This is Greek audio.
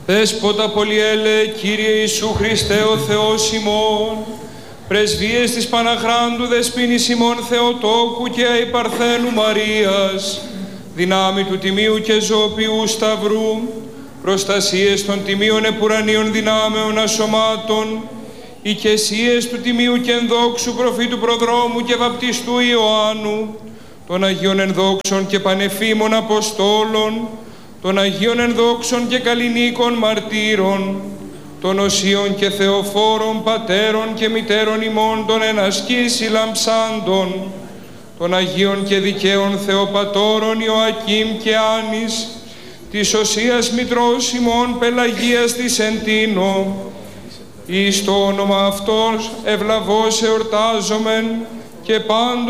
Δέσποτα πολυέλε, Κύριε Ιησού Χριστέ ο Θεός ημών, πρεσβείες της Παναχράντου Δεσποίνης ημών Θεοτόκου και Αϊπαρθένου Μαρίας, δυνάμει του Τιμίου και Ζωοποιού Σταυρού, προστασίες των Τιμίων Επουρανίων δυνάμεων ασωμάτων, οικεσίες του Τιμίου και ενδόξου προφήτου Προδρόμου και βαπτιστού Ιωάννου, των Αγίων ενδόξων και πανεφήμων Αποστόλων, των Αγίων ενδόξων και καλλινίκων μαρτύρων, των οσίων και θεοφόρων πατέρων και μητέρων ημών των ενασκήσει λαμψάντων, των Αγίων και δικαίων Θεοπατώρων Ιωακήμ και Άνης, της οσίας μητρός ημών Πελαγίας της Εντίνο, εις το όνομα αυτός ευλαβώς εορτάζομεν και πάντων